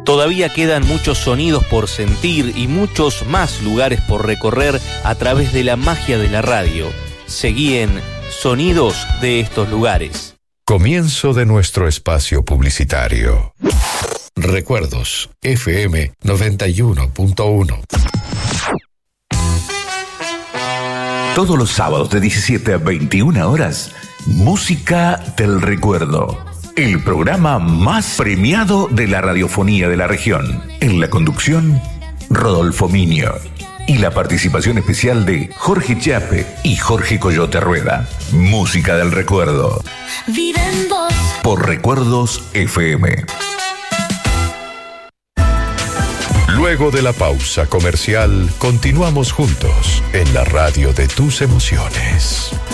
Todavía quedan muchos sonidos por sentir y muchos más lugares por recorrer a través de la magia de la radio. Seguí en Sonidos de estos lugares. Comienzo de nuestro espacio publicitario. Recuerdos FM 91.1. Todos los sábados de 17 a 21 horas, Música del Recuerdo. El programa más premiado de la radiofonía de la región. En la conducción, Rodolfo Miño. Y la participación especial de Jorge Chiappe y Jorge Coyote Rueda. Música del Recuerdo. Vive en vos. Por Recuerdos FM. Luego de la pausa comercial, continuamos juntos en la radio de tus emociones.